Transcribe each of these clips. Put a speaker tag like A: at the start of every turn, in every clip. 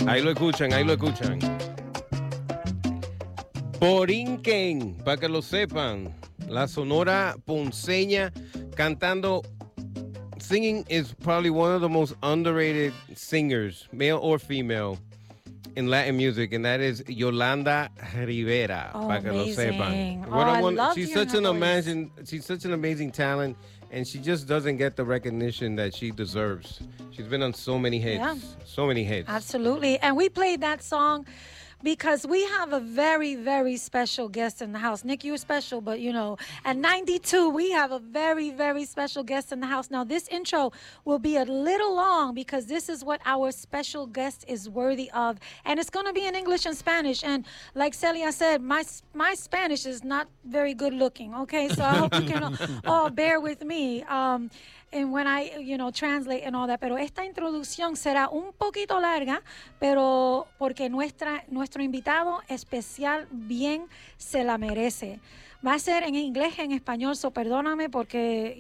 A: Ahí lo escuchan, ahí lo escuchan. Borinquen, para que lo sepan. La Sonora Ponceña cantando. Singing is probably one of the most underrated singers, male or female, in Latin music, and that is Yolanda Rivera.
B: Oh,
A: para que lo sepan.
B: I love
A: she's
B: hearing
A: such
B: her
A: an
B: voice.
A: amazing, she's such an amazing talent, and she just doesn't get the recognition that she deserves. She's been on so many hits, so many hits.
B: Absolutely, and we played that song because we have a very, very special guest in the house. Nick, you're special, but you know, at 92, we have a very, very special guest in the house. Now, this intro will be a little long because this is what our special guest is worthy of. And it's going to be in English and Spanish. And like Celia said, my Spanish is not very good looking, okay? So I hope you can all bear with me. And when I, translate and all that. Pero esta introducción será un poquito larga, pero porque nuestro invitado especial bien se la merece. Va a ser en inglés, en español, so perdóname porque,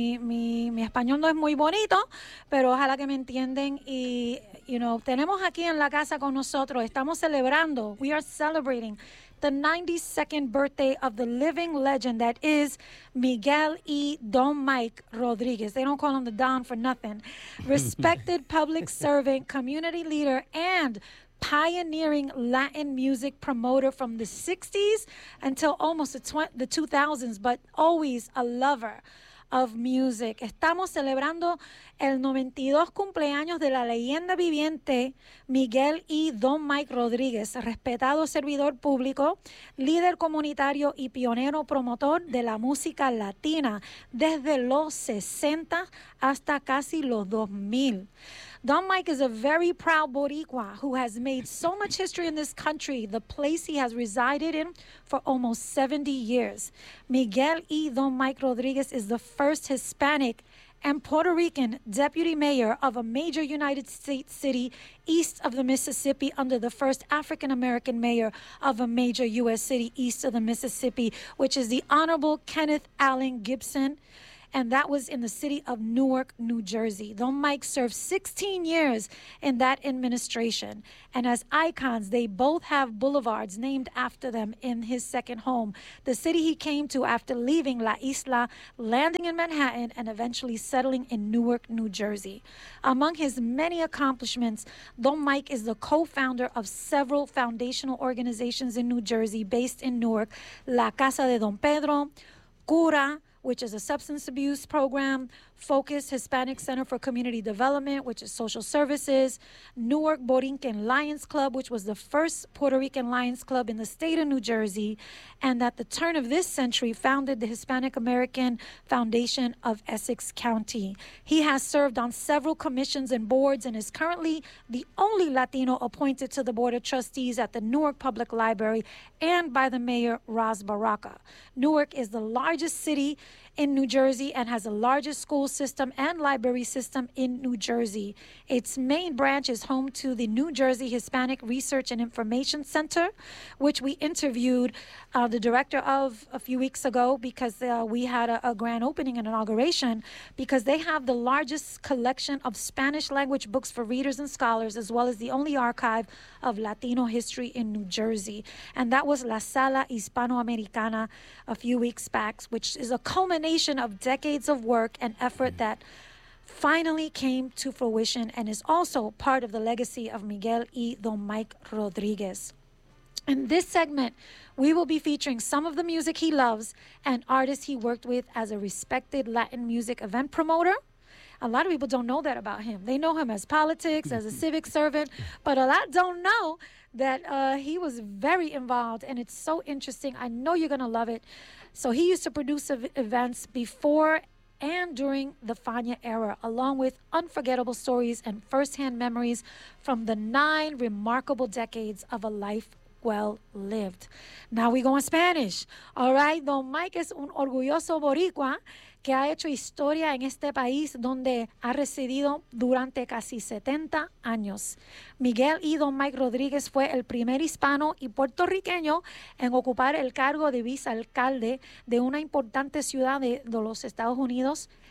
B: mi español no es muy bonito, pero ojalá que me entienden. Y, tenemos aquí en la casa con nosotros, estamos celebrando, we are celebrating the 92nd birthday of the living legend that is Miguel E. Don Mike Rodriguez. They don't call him the Don for nothing. Respected public servant, community leader, and pioneering Latin music promoter from the 60s until almost the 2000s, but always a lover of music. Estamos celebrando el 92 cumpleaños de la leyenda viviente Miguel E. Don Mike Rodríguez, respetado servidor público, líder comunitario y pionero promotor de la música latina desde los 60 hasta casi los 2000. Don Mike is a very proud Boricua who has made so much history in this country, the place he has resided in for almost 70 years. Miguel E. Don Mike Rodriguez is the first Hispanic and Puerto Rican deputy mayor of a major United States city east of the Mississippi under the first African-American mayor of a major U.S. city east of the Mississippi, which is the Honorable Kenneth Allen Gibson. And that was in the city of Newark, New Jersey. Don Mike served 16 years in that administration. And as icons, they both have boulevards named after them in his second home, the city he came to after leaving La Isla, landing in Manhattan, and eventually settling in Newark, New Jersey. Among his many accomplishments, Don Mike is the co-founder of several foundational organizations in New Jersey based in Newark, La Casa de Don Pedro, Cura, which is a substance abuse program, Focus Hispanic Center for Community Development, which is social services, Newark Borinquen Lions Club, which was the first Puerto Rican Lions Club in the state of New Jersey, and at the turn of this century founded the Hispanic American Foundation of Essex County. He has served on several commissions and boards and is currently the only Latino appointed to the Board of Trustees at the Newark Public Library and by the mayor, Ras Baraka. Newark is the largest city in New Jersey and has the largest school system and library system in New Jersey. Its main branch is home to the New Jersey Hispanic Research and Information Center, which we interviewed the director of a few weeks ago because we had a grand opening and inauguration, because they have the largest collection of Spanish language books for readers and scholars, as well as the only archive of Latino history in New Jersey. And that was La Sala Hispanoamericana a few weeks back, which is a culmination of decades of work and effort that finally came to fruition and is also part of the legacy of Miguel E. Don Mike Rodriguez. In this segment, we will be featuring some of the music he loves and artists he worked with as a respected Latin music event promoter. A lot of people don't know that about him. They know him as politics, as a civic servant, but a lot don't know that he was very involved, and it's so interesting. I know you're going to love it. So he used to produce events before and during the Fania era, along with unforgettable stories and firsthand memories from the 9 remarkable decades of a life well lived. Now we go in Spanish. All right, Don Mike es un orgulloso boricua que ha hecho historia en este país donde ha residido durante casi 70 años. Miguel E. Don Mike Rodríguez fue el primer hispano y puertorriqueño en ocupar el cargo de vicealcalde de una importante ciudad de los Estados Unidos.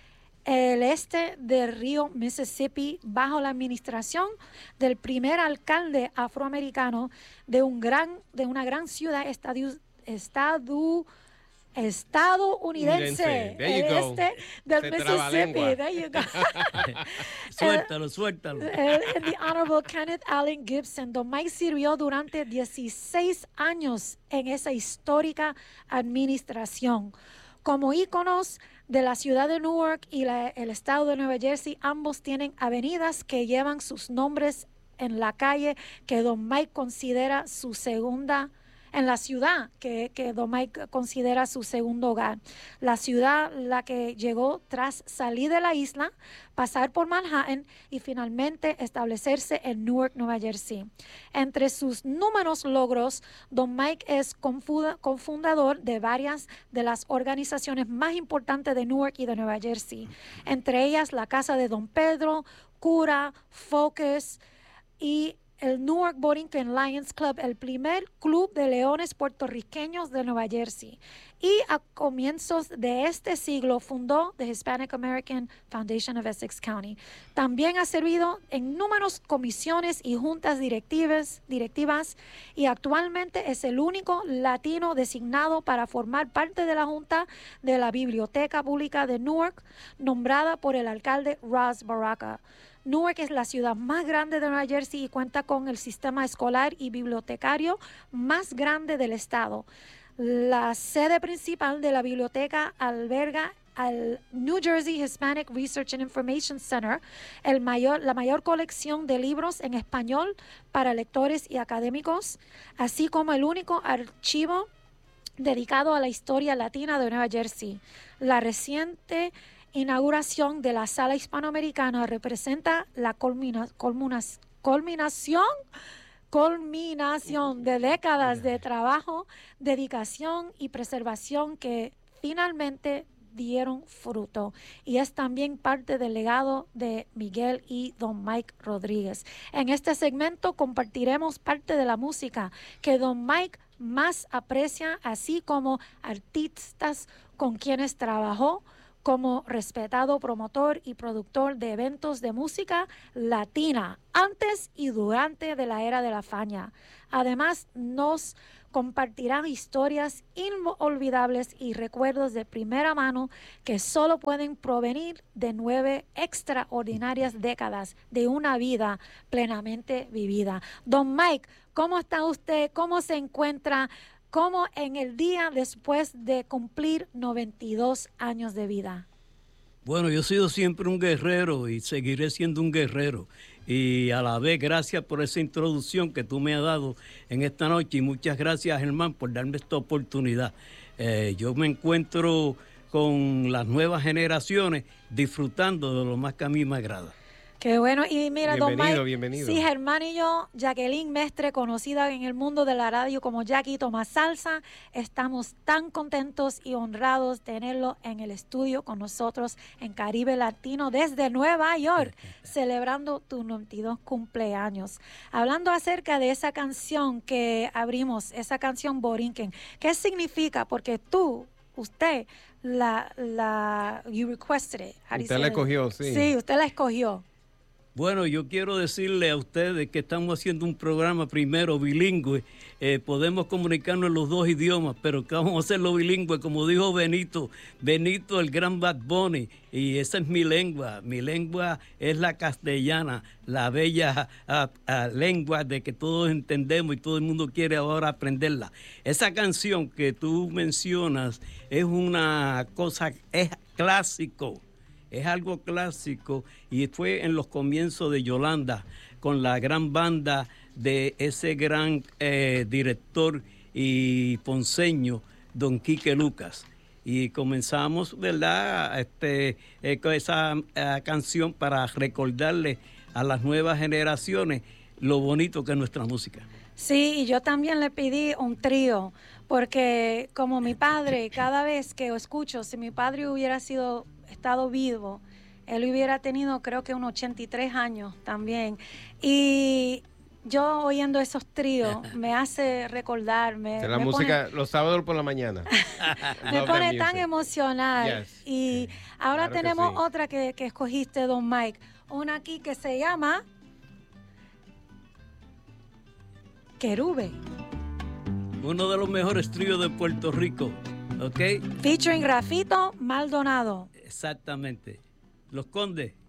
B: el este del río Mississippi, bajo la administración del primer alcalde afroamericano de una gran ciudad estadounidense,
A: There you
B: el
A: go.
B: este del
A: Se
B: Mississippi.
A: trabalengua.
B: There you go.
C: Suéltalo.
B: The Honorable Kenneth Allen Gibson. Don Mike sirvió durante 16 años en esa histórica administración. Como íconos de la ciudad de Newark y el estado de Nueva Jersey, ambos tienen avenidas que llevan sus nombres en la calle que Don Mike considera su segunda, en la ciudad que Don Mike considera su segundo hogar. La ciudad la que llegó tras salir de la isla, pasar por Manhattan y finalmente establecerse en Newark, Nueva Jersey. Entre sus numerosos logros, Don Mike es cofundador de varias de las organizaciones más importantes de Newark y de Nueva Jersey, entre ellas la Casa de Don Pedro, Cura, Focus y el Newark Borinquen Lions Club, el primer club de leones puertorriqueños de Nueva Jersey. Y a comienzos de este siglo fundó the Hispanic American Foundation of Essex County. También ha servido en numerosas comisiones y juntas directivas y actualmente es el único latino designado para formar parte de la Junta de la Biblioteca Pública de Newark, nombrada por el alcalde Ras Baraka. Newark es la ciudad más grande de Nueva Jersey y cuenta con el sistema escolar y bibliotecario más grande del estado. La sede principal de la biblioteca alberga al New Jersey Hispanic Research and Information Center, la mayor colección de libros en español para lectores y académicos, así como el único archivo dedicado a la historia latina de Nueva Jersey. La reciente inauguración de la Sala Hispanoamericana representa la culminación de décadas de trabajo, dedicación y preservación que finalmente dieron fruto, y es también parte del legado de Miguel y Don Mike Rodríguez. En este segmento compartiremos parte de la música que Don Mike más aprecia, así como artistas con quienes trabajó como respetado promotor y productor de eventos de música latina antes y durante de la era de la fama. Además, nos compartirán historias inolvidables y recuerdos de primera mano que solo pueden provenir de 9 extraordinarias décadas de una vida plenamente vivida. Don Mike, ¿cómo está usted? ¿Cómo se encuentra? ¿Cómo en el día después de cumplir 92 años de vida?
C: Bueno, yo he sido siempre un guerrero y seguiré siendo un guerrero. Y a la vez, gracias por esa introducción que tú me has dado en esta noche. Y muchas gracias, Germán, por darme esta oportunidad. Yo me encuentro con las nuevas generaciones disfrutando de lo más que a mí me agrada.
B: Qué bueno. Y mira, Don Mike,
A: bienvenido.
B: Sí, Germán y yo, Jacqueline Mestre, conocida en el mundo de la radio como Jackie Toma Salsa, estamos tan contentos y honrados de tenerlo en el estudio con nosotros en Caribe Latino desde Nueva York, celebrando tu 92 cumpleaños. Hablando acerca de esa canción que abrimos, esa canción Borinquen, ¿qué significa? Porque usted you requested it.
A: Usted la escogió, sí.
B: Sí, usted la escogió.
C: Bueno, yo quiero decirle a ustedes que estamos haciendo un programa primero bilingüe. Podemos comunicarnos en los dos idiomas, pero que vamos a hacerlo bilingüe, como dijo Benito, el gran Bad Bunny, y esa es mi lengua. Mi lengua es la castellana, la bella lengua de que todos entendemos y todo el mundo quiere ahora aprenderla. Esa canción que tú mencionas es una cosa, es clásico. Es algo clásico y fue en los comienzos de Yolanda con la gran banda de ese gran director y ponceño, don Quique Lucas. Y comenzamos, ¿verdad?, con esa canción para recordarle a las nuevas generaciones lo bonito que es nuestra música.
B: Sí, y yo también le pedí un trío, porque como mi padre, cada vez que escucho, si mi padre hubiera estado vivo, él hubiera tenido creo que unos 83 años también, y yo oyendo esos tríos me hace recordarme.
A: La música los sábados por la mañana.
B: Me pone tan emocional.
A: Yes.
B: Y ahora
A: Claro que
B: tenemos
A: sí.
B: otra que escogiste, Don Mike. Una aquí que se llama Querube.
C: Uno de los mejores tríos de Puerto Rico, ¿ok?
B: Featuring Grafito Maldonado.
C: Exactamente. Los Condes.